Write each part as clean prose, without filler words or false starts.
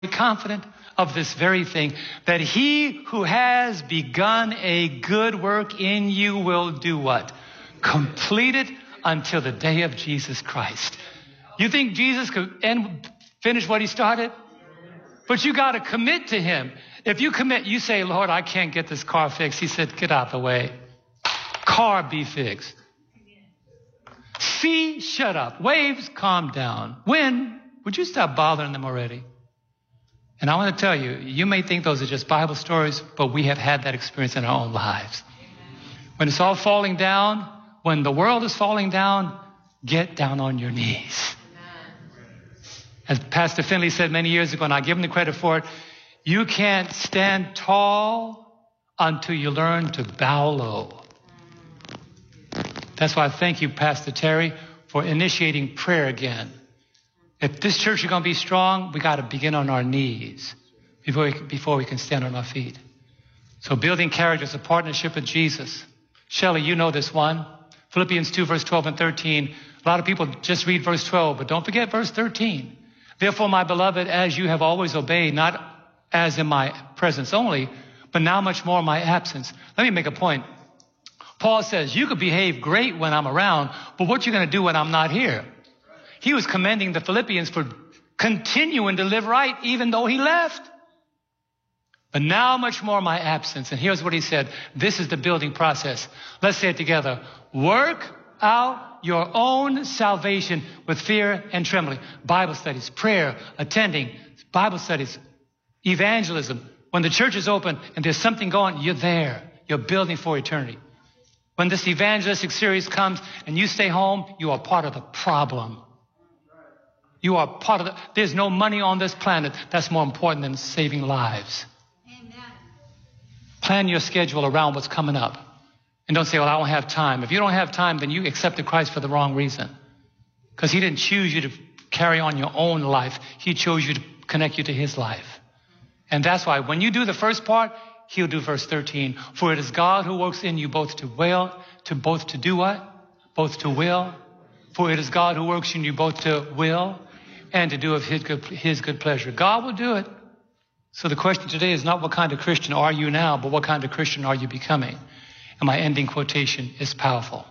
confident of this very thing, that he who has begun a good work in you will do what? Complete it until the day of Jesus Christ. You think Jesus could finish what he started? But you got to commit to him. If you commit, you say, Lord, I can't get this car fixed. He said, get out the way. Car be fixed. Sea, shut up. Waves, calm down. Wind, would you stop bothering them already? And I want to tell you, you may think those are just Bible stories, but we have had that experience in our own lives. When it's all falling down, when the world is falling down, get down on your knees. As Pastor Finley said many years ago, and I give him the credit for it, you can't stand tall until you learn to bow low. That's why I thank you, Pastor Terry, for initiating prayer again. If this church is going to be strong, we got to begin on our knees before we can stand on our feet. So building character is a partnership with Jesus. Shelley, you know this one. Philippians 2, verse 12 and 13. A lot of people just read verse 12, but don't forget verse 13. Therefore, my beloved, as you have always obeyed, not as in my presence only, but now much more in my absence. Let me make a point. Paul says, you could behave great when I'm around, but what you going to do when I'm not here? He was commending the Philippians for continuing to live right even though he left. But now much more my absence. And here's what he said. This is the building process. Let's say it together. Work out your own salvation with fear and trembling. Bible studies, prayer, attending, Bible studies, evangelism. When the church is open and there's something going, you're there. You're building for eternity. When this evangelistic series comes and you stay home, you are part of the problem. You are part of the, there's no money on this planet that's more important than saving lives. Amen. Plan your schedule around what's coming up. And don't say, well, I don't have time. If you don't have time, then you accepted Christ for the wrong reason. Because he didn't choose you to carry on your own life. He chose you to connect you to his life. And that's why when you do the first part, he'll do verse 13. For it is God who works in you both to will, both to do what? Both to will. For it is God who works in you both to will and to do of his good pleasure. God will do it. So the question today is not what kind of Christian are you now, but what kind of Christian are you becoming? And my ending quotation is powerful.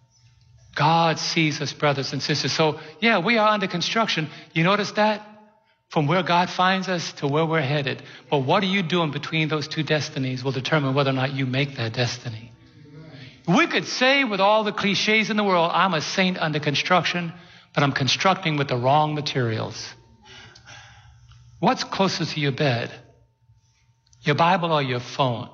God sees us, brothers and sisters. So, yeah, we are under construction. You notice that? From where God finds us to where we're headed. But what are you doing between those two destinies will determine whether or not you make that destiny. We could say with all the cliches in the world, I'm a saint under construction, but I'm constructing with the wrong materials. What's closest to your bed? Your Bible or your phone?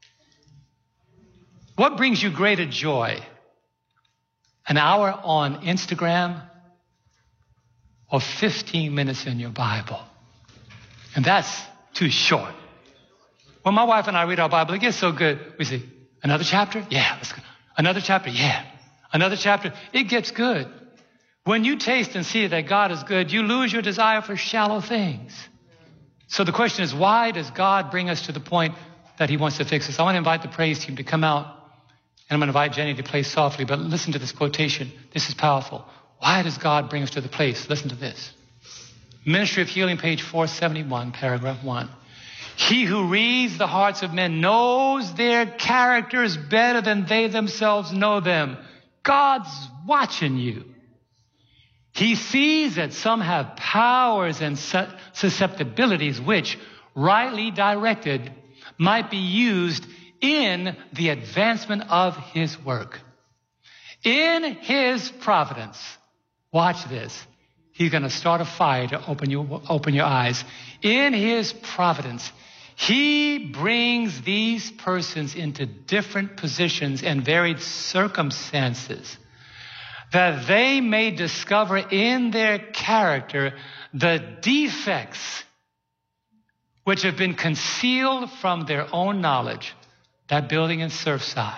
What brings you greater joy? An hour on Instagram or 15 minutes in your Bible? And that's too short. When my wife and I read our Bible, it gets so good. We say, another chapter? Yeah, let's go. Another chapter? Yeah. Another chapter? It gets good. When you taste and see that God is good, you lose your desire for shallow things. So the question is, why does God bring us to the point that he wants to fix us? I want to invite the praise team to come out. And I'm going to invite Jenny to play softly, but listen to this quotation. This is powerful. Why does God bring us to the place? Listen to this. Ministry of Healing, page 471, paragraph 1. He who reads the hearts of men knows their characters better than they themselves know them. God's watching you. He sees that some have powers and susceptibilities which, rightly directed, might be used in the advancement of his work. In his providence, watch this. He's going to start a fire to open your eyes. In his providence, he brings these persons into different positions and varied circumstances, that they may discover in their character the defects which have been concealed from their own knowledge. That building in Surfside.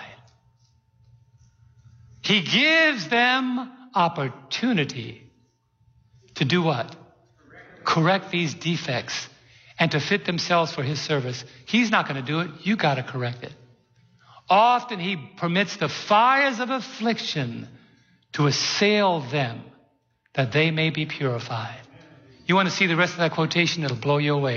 He gives them opportunity to do what? Correct these defects and to fit themselves for his service. He's not going to do it. You got to correct it. Often he permits the fires of affliction to assail them that they may be purified. You want to see the rest of that quotation? It'll blow you away.